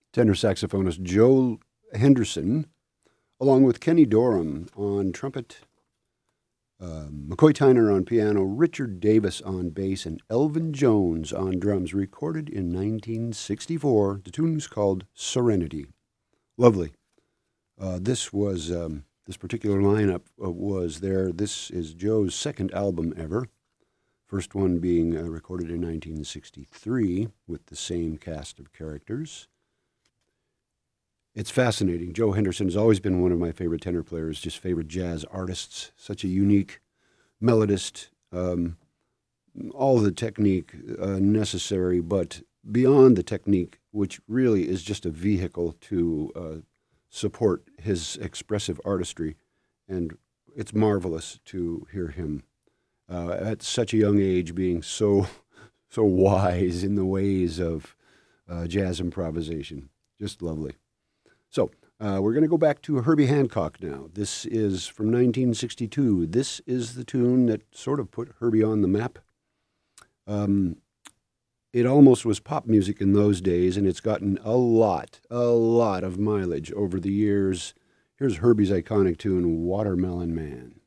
tenor saxophonist Joe Henderson, along with Kenny Dorham on trumpet, McCoy Tyner on piano, Richard Davis on bass, and Elvin Jones on drums, recorded in 1964. The tune's called Serenity. Lovely. This particular lineup was there. This is Joe's second album ever. First one being recorded in 1963 with the same cast of characters. It's fascinating. Joe Henderson has always been one of my favorite tenor players, just favorite jazz artists. Such a unique melodist, all the technique necessary, but beyond the technique, which really is just a vehicle to support his expressive artistry. And it's marvelous to hear him at such a young age being so wise in the ways of jazz improvisation. Just lovely. So we're going to go back to Herbie Hancock now. This is from 1962. This is the tune that sort of put Herbie on the map. It almost was pop music in those days, and it's gotten a lot of mileage over the years. Here's Herbie's iconic tune, Watermelon Man.